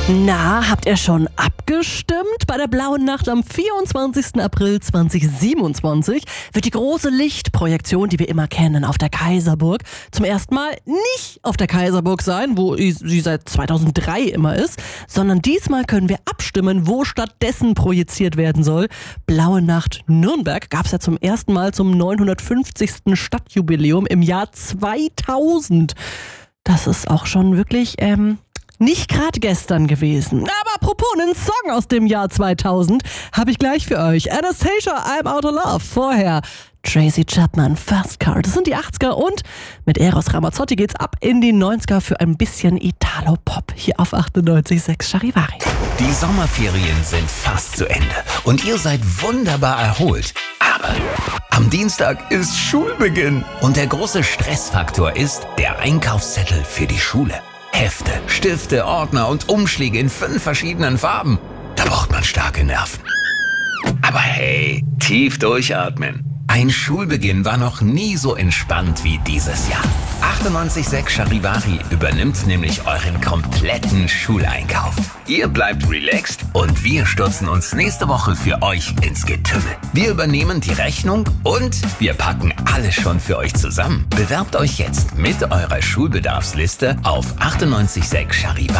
Na, habt ihr schon abgestimmt? Bei der Blauen Nacht am 24. April 2027 wird die große Lichtprojektion, die wir immer kennen, auf der Kaiserburg, zum ersten Mal nicht auf der Kaiserburg sein, wo sie seit 2003 immer ist, sondern diesmal können wir abstimmen, wo stattdessen projiziert werden soll. Blaue Nacht Nürnberg gab es ja zum ersten Mal zum 950. Stadtjubiläum im Jahr 2000. Das ist auch schon wirklich nicht gerade gestern gewesen. Aber apropos, einen Song aus dem Jahr 2000 habe ich gleich für euch. Anastasia, I'm Out of Love. Vorher Tracy Chapman, Fast Car. Das sind die 80er und mit Eros Ramazzotti geht's ab in die 90er für ein bisschen Italo-Pop. Hier auf 98.6 Charivari. Die Sommerferien sind fast zu Ende und ihr seid wunderbar erholt. Aber am Dienstag ist Schulbeginn und der große Stressfaktor ist der Einkaufszettel für die Schule. Hefte, Stifte, Ordner und Umschläge in 5 verschiedenen Farben. Da braucht man starke Nerven. Aber hey, tief durchatmen. Ein Schulbeginn war noch nie so entspannt wie dieses Jahr. 98.6 Charivari übernimmt nämlich euren kompletten Schuleinkauf. Ihr bleibt relaxed und wir stürzen uns nächste Woche für euch ins Getümmel. Wir übernehmen die Rechnung und wir packen alles schon für euch zusammen. Bewerbt euch jetzt mit eurer Schulbedarfsliste auf 98.6 Charivari.